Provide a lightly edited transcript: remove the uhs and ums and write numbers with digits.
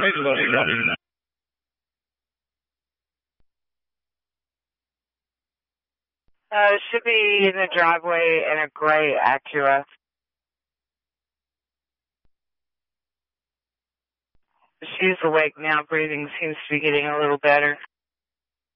Should be in the driveway in a gray Acura. She's awake now. Breathing seems to be getting a little better.